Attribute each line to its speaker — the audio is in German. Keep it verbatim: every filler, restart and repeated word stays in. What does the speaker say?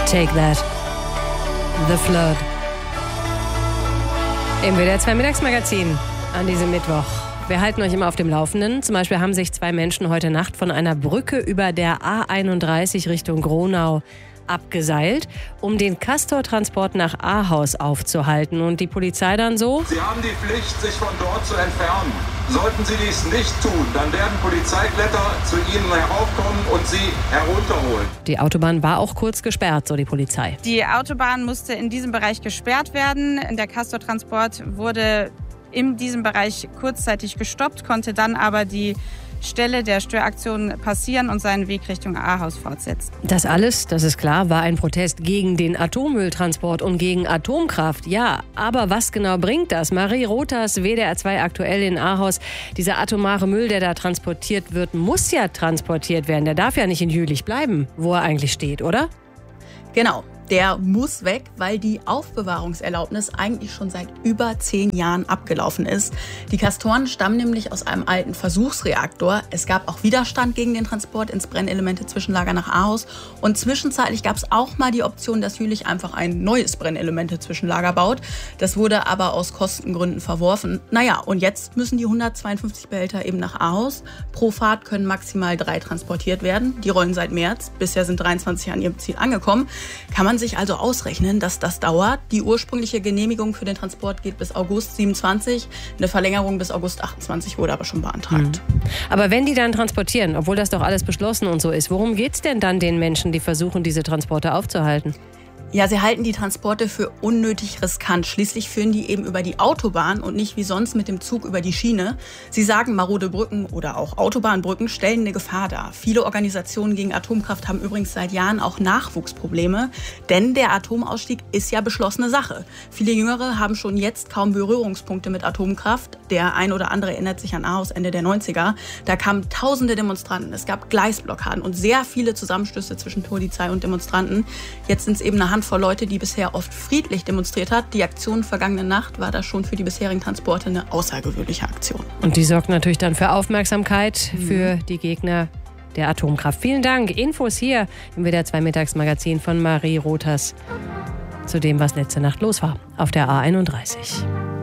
Speaker 1: Take That. The Flood. Im W D R zwei Mittagsmagazin an diesem Mittwoch. Wir halten euch immer auf dem Laufenden. Zum Beispiel haben sich zwei Menschen heute Nacht von einer Brücke über der A einunddreißig Richtung Gronau abgeseilt, um den Castor-Transport nach Ahaus aufzuhalten. Und die Polizei dann so:
Speaker 2: Sie haben die Pflicht, sich von dort zu entfernen. Sollten Sie dies nicht tun, dann werden Polizeikletter zu Ihnen heraufkommen und Sie herunterholen.
Speaker 1: Die Autobahn war auch kurz gesperrt, so die Polizei.
Speaker 3: Die Autobahn musste in diesem Bereich gesperrt werden. Der Castor-Transport wurde in diesem Bereich kurzzeitig gestoppt, konnte dann aber die Stelle der Störaktion passieren und seinen Weg Richtung Ahaus fortsetzen.
Speaker 1: Das alles, das ist klar, war ein Protest gegen den Atommülltransport und gegen Atomkraft. Ja, aber was genau bringt das? Marie Rothers, W D R zwei aktuell in Ahaus. Dieser atomare Müll, der da transportiert wird, muss ja transportiert werden. Der darf ja nicht in Jülich bleiben, wo er eigentlich steht, oder?
Speaker 4: Genau. Der muss weg, weil die Aufbewahrungserlaubnis eigentlich schon seit über zehn Jahren abgelaufen ist. Die Castoren stammen nämlich aus einem alten Versuchsreaktor. Es gab auch Widerstand gegen den Transport ins Brennelemente-Zwischenlager nach Ahaus. Und zwischenzeitlich gab es auch mal die Option, dass Jülich einfach ein neues Brennelemente-Zwischenlager baut. Das wurde aber aus Kostengründen verworfen. Naja, und jetzt müssen die hundertzweiundfünfzig Behälter eben nach Ahaus. Pro Fahrt können maximal drei transportiert werden. Die rollen seit März. Bisher sind dreiundzwanzig an ihrem Ziel angekommen. Kann man sich also ausrechnen, dass das dauert. Die ursprüngliche Genehmigung für den Transport geht bis August siebenundzwanzig. Eine Verlängerung bis August achtundzwanzig wurde aber schon beantragt.
Speaker 1: Mhm. Aber wenn die dann transportieren, obwohl das doch alles beschlossen und so ist, worum geht es denn dann den Menschen, die versuchen, diese Transporte aufzuhalten?
Speaker 4: Ja, sie halten die Transporte für unnötig riskant. Schließlich führen die eben über die Autobahn und nicht wie sonst mit dem Zug über die Schiene. Sie sagen, marode Brücken oder auch Autobahnbrücken stellen eine Gefahr dar. Viele Organisationen gegen Atomkraft haben übrigens seit Jahren auch Nachwuchsprobleme. Denn der Atomausstieg ist ja beschlossene Sache. Viele Jüngere haben schon jetzt kaum Berührungspunkte mit Atomkraft. Der ein oder andere erinnert sich an Ahaus Ende der neunziger. Da kamen tausende Demonstranten. Es gab Gleisblockaden und sehr viele Zusammenstöße zwischen Polizei und Demonstranten. Jetzt sind es eben eine Handvoll Leute, die bisher oft friedlich demonstriert hat. Die Aktion vergangene Nacht war da schon für die bisherigen Transporte eine außergewöhnliche Aktion.
Speaker 1: Und die sorgt natürlich dann für Aufmerksamkeit mhm. für die Gegner der Atomkraft. Vielen Dank. Infos hier im W D R zwei Mittagsmagazin von Marie Rothers zu dem, was letzte Nacht los war auf der A einunddreißig.